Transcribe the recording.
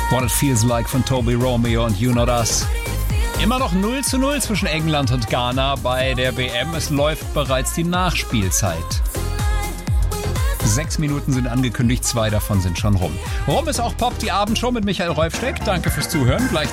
What It Feels Like von Toby Romeo und You Not Us. Immer noch 0:0 zwischen England und Ghana bei der WM. Es läuft bereits die Nachspielzeit. 6 Minuten sind angekündigt, 2 davon sind schon rum. Rum ist auch Pop, die Abendshow mit Michael Rolfsteck. Danke fürs Zuhören. Gleich